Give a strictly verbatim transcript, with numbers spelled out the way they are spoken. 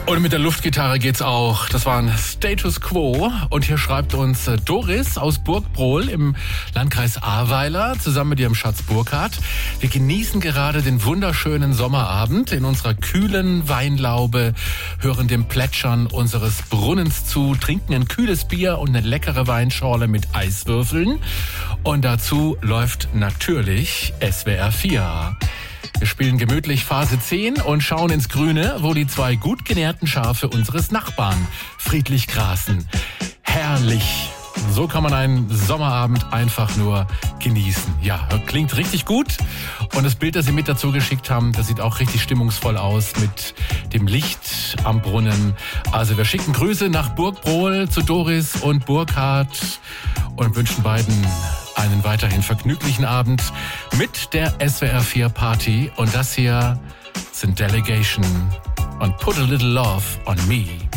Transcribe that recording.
Und mit der Luftgitarre geht's auch. Das war ein Status Quo. Und hier schreibt uns Doris aus Burgbrohl im Landkreis Ahrweiler zusammen mit ihrem Schatz Burkhard. Wir genießen gerade den wunderschönen Sommerabend in unserer kühlen Weinlaube, hören dem Plätschern unseres Brunnens zu, trinken ein kühles Bier und eine leckere Weinschorle mit Eiswürfeln. Und dazu läuft natürlich S W R vier. Wir spielen gemütlich Phase zehn und schauen ins Grüne, wo die zwei gut genährten Schafe unseres Nachbarn friedlich grasen. Herrlich. So kann man einen Sommerabend einfach nur genießen. Ja, klingt richtig gut. Und das Bild, das Sie mit dazu geschickt haben, das sieht auch richtig stimmungsvoll aus mit dem Licht am Brunnen. Also wir schicken Grüße nach Burgbrohl zu Doris und Burkhard und wünschen beiden einen weiterhin vergnüglichen Abend mit der S W R vier Party. Und das hier sind Delegation und Put a Little Love on Me.